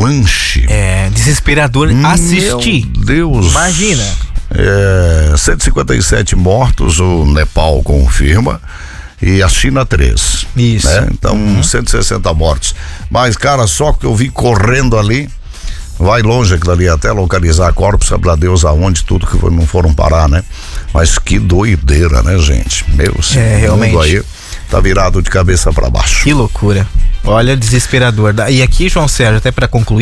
avalanche. É desesperador assistir. Meu Deus. Imagina. 157 mortos, o Nepal confirma, e a China 3. Isso. Né? Então, 160 mortos. Mas, cara, só que eu vi correndo ali, vai longe aquilo ali, até localizar corpos, sabe lá Deus aonde, tudo que não foram parar, né? Mas que doideira, né, gente? Meu Deus, realmente. mundo aí tá virado de cabeça para baixo. Que loucura. Olha, desesperador. E aqui, João Sérgio, até para concluir,